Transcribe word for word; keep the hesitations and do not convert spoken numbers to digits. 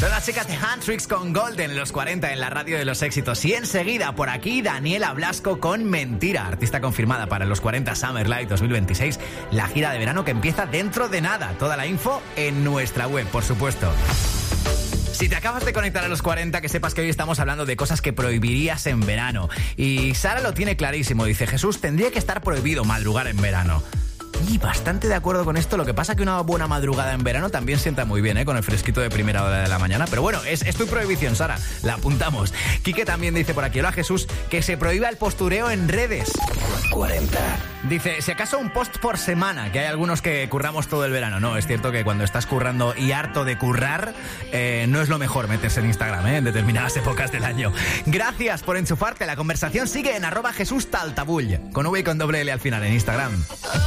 Son las chicas de Handtricks con Golden, los cuarenta en la radio de los éxitos. Y enseguida por aquí Daniela Blasco con Mentira, artista confirmada para los cuarenta Summer Light dos mil veintiséis, la gira de verano que empieza dentro de nada. Toda la info en nuestra web, por supuesto. Si te acabas de conectar a los cuarenta, que sepas que hoy estamos hablando de cosas que prohibirías en verano. Y Sara lo tiene clarísimo, dice: Jesús, tendría que estar prohibido madrugar en verano. Y bastante de acuerdo con esto. Lo que pasa que una buena madrugada en verano también sienta muy bien, ¿eh? Con el fresquito de primera hora de la mañana. Pero bueno, es, es tu prohibición, Sara. La apuntamos. Quique también dice por aquí: hola Jesús, que se prohíba el postureo en redes. cuarenta. Dice: si acaso un post por semana, que hay algunos que curramos todo el verano. No, es cierto que cuando estás currando y harto de currar, eh, no es lo mejor meterse en Instagram, ¿eh? En determinadas épocas del año. Gracias por enchufarte. La conversación sigue en arroba Jesús Taltabull, con V y con doble L al final en Instagram.